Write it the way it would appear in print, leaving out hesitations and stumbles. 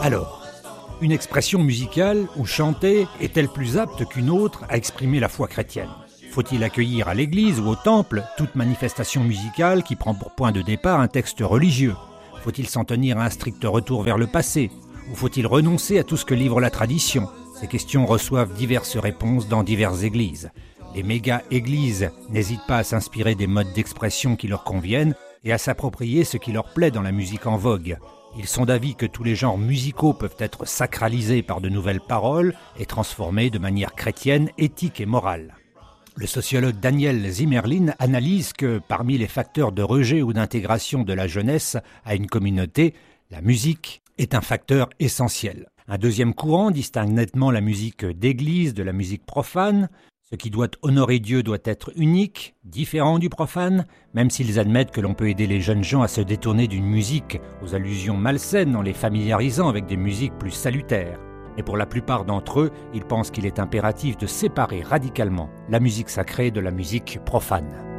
Alors, une expression musicale ou chantée est-elle plus apte qu'une autre à exprimer la foi chrétienne ? Faut-il accueillir à l'église ou au temple toute manifestation musicale qui prend pour point de départ un texte religieux ? Faut-il s'en tenir à un strict retour vers le passé ? Ou faut-il renoncer à tout ce que livre la tradition ? Ces questions reçoivent diverses réponses dans diverses églises. Les méga-églises n'hésitent pas à s'inspirer des modes d'expression qui leur conviennent et à s'approprier ce qui leur plaît dans la musique en vogue. Ils sont d'avis que tous les genres musicaux peuvent être sacralisés par de nouvelles paroles et transformés de manière chrétienne, éthique et morale. Le sociologue Daniel Zimmerlin analyse que parmi les facteurs de rejet ou d'intégration de la jeunesse à une communauté, la musique est un facteur essentiel. Un deuxième courant distingue nettement la musique d'église de la musique profane. Ce qui doit honorer Dieu doit être unique, différent du profane, même s'ils admettent que l'on peut aider les jeunes gens à se détourner d'une musique aux allusions malsaines en les familiarisant avec des musiques plus salutaires. Et pour la plupart d'entre eux, ils pensent qu'il est impératif de séparer radicalement la musique sacrée de la musique profane.